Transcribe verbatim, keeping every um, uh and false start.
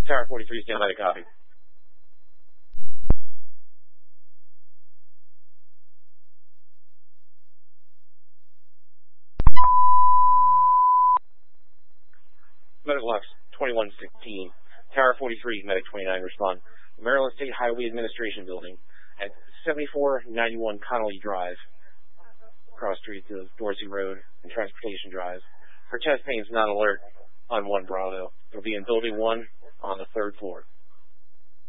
Tower forty-three, stand by to copy. Medical Ops twenty-one sixteen. Tower forty-three, Medic twenty-nine, respond. Maryland State Highway Administration Building at seventy-four ninety-one Connolly Drive, cross street to Dorsey Road and Transportation Drive. For chest pains, not alert on one Bravo. It'll be in Building one on the third floor.